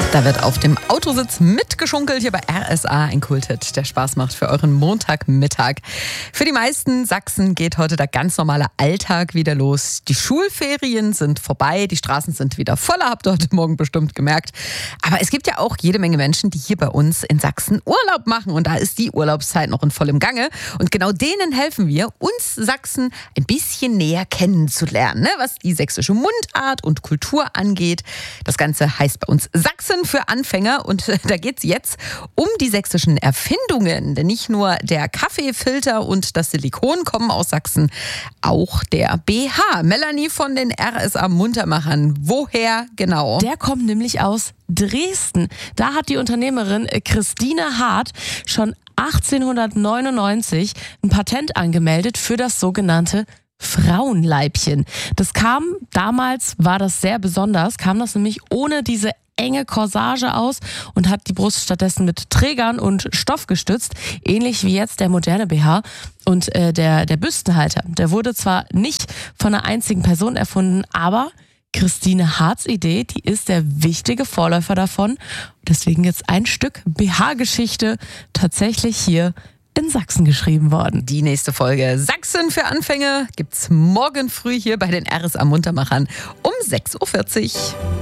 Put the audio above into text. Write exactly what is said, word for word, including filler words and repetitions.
Da wird auf dem Autositz mitgeschunkelt hier bei R S A, ein Kulthit, der Spaß macht für euren Montagmittag. Für die meisten Sachsen geht heute der ganz normale Alltag wieder los. Die Schulferien sind vorbei, die Straßen sind wieder voller, habt ihr heute Morgen bestimmt gemerkt. Aber es gibt ja auch jede Menge Menschen, die hier bei uns in Sachsen Urlaub machen. Und da ist die Urlaubszeit noch in vollem Gange. Und genau denen helfen wir, uns Sachsen ein bisschen näher kennenzulernen, ne? Was die sächsische Mundart und Kultur angeht. Das Ganze heißt bei uns Sachsen für Anfänger und da geht es jetzt um die sächsischen Erfindungen. Denn nicht nur der Kaffeefilter und das Silikon kommen aus Sachsen, auch der B H. Melanie von den R S A Muntermachern. Woher genau? Der kommt nämlich aus Dresden. Da hat die Unternehmerin Christine Hart schon achtzehnhundertneunundneunzig ein Patent angemeldet für das sogenannte Frauenleibchen. Das kam, damals war das sehr besonders, kam das nämlich ohne diese enge Corsage aus und hat die Brust stattdessen mit Trägern und Stoff gestützt, ähnlich wie jetzt der moderne B H. Und äh, der, der Büstenhalter, der wurde zwar nicht von einer einzigen Person erfunden, aber Christine Harts Idee, die ist der wichtige Vorläufer davon. Deswegen jetzt ein Stück B H-Geschichte tatsächlich hier in Sachsen geschrieben worden. Die nächste Folge Sachsen für Anfänger gibt's morgen früh hier bei den R S A Muntermachern um sechs Uhr vierzig.